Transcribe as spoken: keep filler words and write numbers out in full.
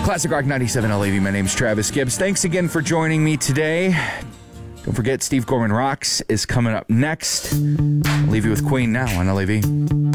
Classic Rock ninety-seven L A V. My name's Travis Gibbs. Thanks again for joining me today. Don't forget, Steve Gorman Rocks is coming up next. I'll leave you with Queen now on L A V.